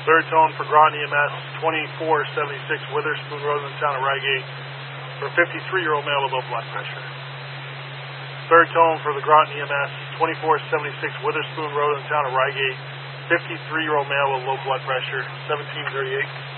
Third tone for Groton EMS, 2476 Witherspoon Road in the town of Reigate, for a 53-year-old male with low blood pressure. Third tone for the Groton EMS, 2476 Witherspoon Road in the town of Reigate, 53-year-old male with low blood pressure, 1738.